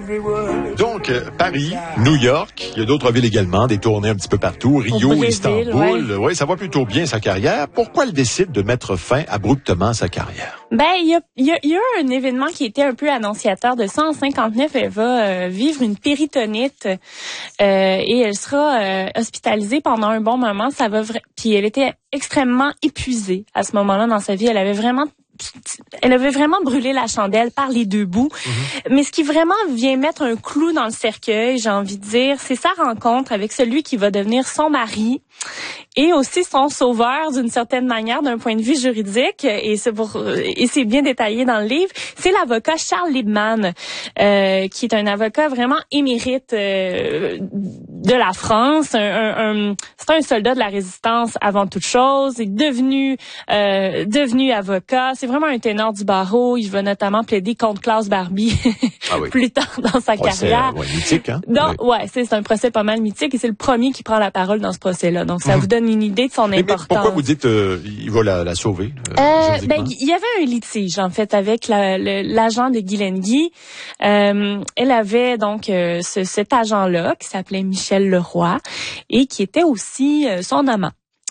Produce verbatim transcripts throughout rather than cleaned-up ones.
Donc, euh, Paris, New York, il y a d'autres villes également, des tournées un petit peu partout, Rio, Brésil, Istanbul. Ouais. Oui, ça va plutôt bien sa carrière. Pourquoi elle décide de mettre fin abruptement à sa carrière? Ben, il y a, y, a, y a un événement qui était un peu annonciateur de ça. En cinquante-neuf, elle va euh, vivre une péritonite euh, et elle sera euh, hospitalisée pendant un bon moment. Ça va vra- Puis elle était extrêmement épuisée à ce moment-là dans sa vie. Elle avait vraiment Elle avait vraiment brûlé la chandelle par les deux bouts. Mm-hmm. Mais ce qui vraiment vient mettre un clou dans le cercueil, j'ai envie de dire, c'est sa rencontre avec celui qui va devenir son mari et aussi son sauveur d'une certaine manière d'un point de vue juridique. Et c'est pour et c'est bien détaillé dans le livre. C'est l'avocat Charles Liebman, euh, qui est un avocat vraiment émérite euh, de la France. Un, un, un, c'est un soldat de la résistance avant toute chose. Il est devenu euh, devenu avocat. C'est vraiment un ténor du barreau. Il va notamment plaider contre Klaus Barbie ah oui. plus tard dans sa procès, carrière. Ouais, mythique, hein? Donc, oui. ouais, c'est, c'est un procès pas mal mythique et c'est le premier qui prend la parole dans ce procès-là. Donc, ça mmh. vous donne une idée de son mais, importance. Mais pourquoi vous dites euh, il va la, la sauver? Euh, euh, ben, il y avait un litige, en fait, avec la, le, l'agent de Guylaine Guy. Euh, elle avait donc euh, ce, cet agent-là qui s'appelait Michel Leroy et qui était aussi euh, son amant.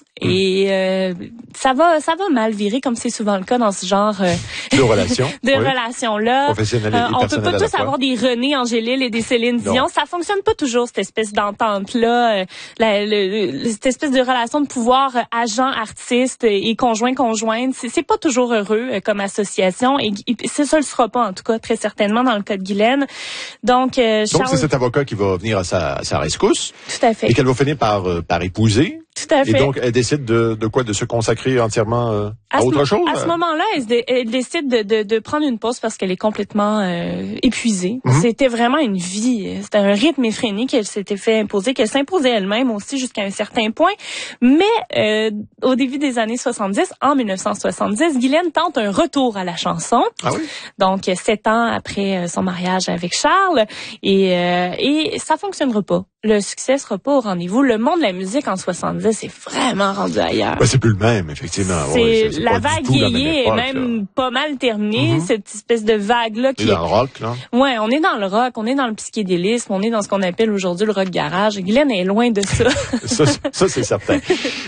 Et euh, ça va ça va mal virer comme c'est souvent le cas dans ce genre euh, de relations de oui. relations là. Professionnelles et euh, on peut pas tous fois. avoir des René Angélil et des Céline Dion. Non. Ça fonctionne pas toujours cette espèce d'entente là, euh, la, le, cette espèce de relation de pouvoir euh, agent artiste et conjoint conjointe. C'est, c'est pas toujours heureux euh, comme association et, et ça ça le sera pas en tout cas très certainement dans le cas de Guylaine. Donc euh, Charles... donc c'est cet avocat qui va venir à sa, à sa rescousse. Tout à fait. Et qu'elle va finir par euh, par épouser. Tout à fait. Et donc, elle décide de, de quoi? De se consacrer entièrement euh, à, à autre ce, chose? À ce moment-là, elle, dé, elle décide de, de, de prendre une pause parce qu'elle est complètement euh, épuisée. Mm-hmm. C'était vraiment une vie, c'était un rythme effréné qu'elle s'était fait imposer, qu'elle s'imposait elle-même aussi jusqu'à un certain point. Mais euh, au début des années soixante-dix, en dix-neuf cent soixante-dix, Guylaine tente un retour à la chanson. Ah oui? Donc, sept ans après son mariage avec Charles. Et, euh, et ça fonctionnera pas. Le succès sera pas au rendez-vous. Le monde de la musique en soixante-dix c'est vraiment rendu ailleurs. Ben, c'est plus le même, effectivement. C'est, ouais, c'est, c'est la vague yéyé est même là. Pas mal terminée, mm-hmm. cette espèce de vague-là. Qui est dans le rock, là. Ouais, on est dans le rock, on est dans le psychédélisme, on est dans ce qu'on appelle aujourd'hui le rock garage. Guylaine est loin de ça. ça, ça, c'est certain.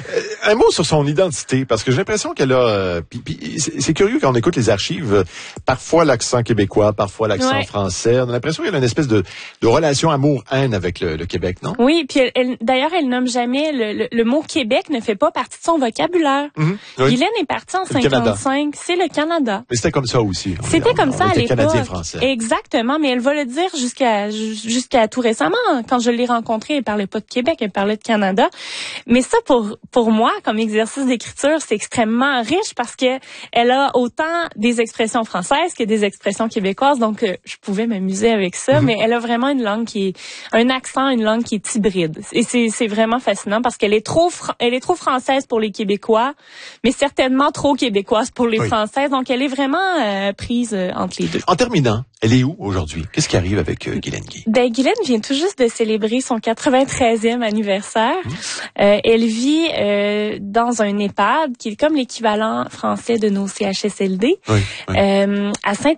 Un mot sur son identité, parce que j'ai l'impression qu'elle a... Euh, pis, pis, c'est, c'est curieux quand on écoute les archives, euh, parfois l'accent québécois, parfois l'accent ouais. français. On a l'impression qu'il y a une espèce de, de relation amour-haine avec le, le Québec, non? Oui, puis elle, elle, d'ailleurs, elle nomme jamais... Le, le, le mot Québec ne fait pas partie de son vocabulaire. Mm-hmm, oui. Guylaine est partie en cinquante-cinq. C'est le Canada. Mais c'était comme ça aussi. On c'était est, comme on, ça on à l'époque. Canadien-français. Exactement, mais elle va le dire jusqu'à jusqu'à tout récemment. Quand je l'ai rencontrée, elle parlait pas de Québec, elle parlait de Canada. Mais ça, pour pour moi, comme exercice d'écriture, c'est extrêmement riche parce que elle a autant des expressions françaises que des expressions québécoises. Donc, euh, je pouvais m'amuser avec ça, mm-hmm. mais elle a vraiment une langue qui est un accent, une langue qui est hybride. Et c'est c'est vraiment fascinant parce qu'elle est trop fr- elle est trop française pour les Québécois, mais certainement trop québécoise pour les oui. Françaises. Donc, elle est vraiment euh, prise euh, entre les deux. En terminant, elle est où aujourd'hui? Qu'est-ce qui arrive avec euh, Guylaine Guy? Ben, Guylaine vient tout juste de célébrer son quatre-vingt-treizième anniversaire. Mmh. Euh, elle vit euh, dans un EHPAD qui est comme l'équivalent français de nos C H S L D, oui, oui. Euh, à Saint